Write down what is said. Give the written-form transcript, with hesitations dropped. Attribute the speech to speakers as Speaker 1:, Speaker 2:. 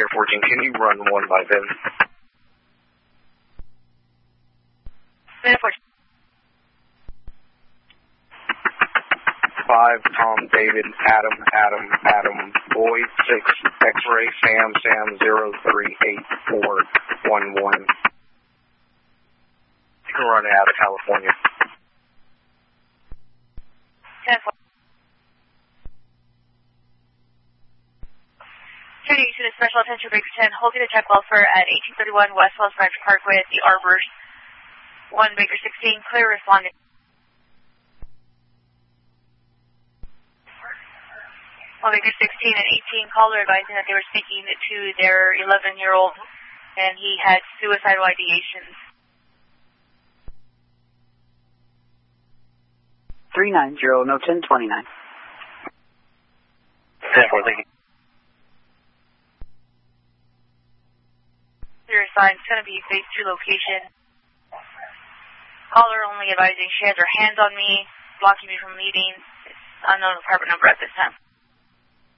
Speaker 1: Air 14, can you run 1 by VIN?
Speaker 2: Air 14.
Speaker 1: 5, Tom, David, Adam, Boy, 6, X-Ray, Sam, 0384111. You can run out of California.
Speaker 2: 10-4. Shooting to the Special Attention Breaker 10, holding the check welfare at 1831 West Wells Branch Parkway at the Arbors. 1 Baker 16, clear responding. 1 Baker 16 and 18, caller advising that they were speaking to their 11-year-old and he had suicidal ideations.
Speaker 3: 390, no 1029.
Speaker 1: 10-4, thank you.
Speaker 2: Your sign is going to be phase 2 location. Caller only advising she has her hands on me, blocking me from leaving. It's unknown apartment number at this time.